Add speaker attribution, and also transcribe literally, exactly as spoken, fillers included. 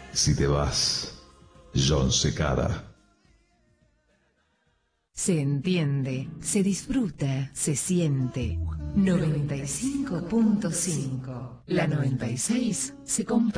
Speaker 1: Si te vas, John Secada.
Speaker 2: Se entiende, se disfruta, se siente. noventa y cinco punto cinco. La noventa y seis se compra.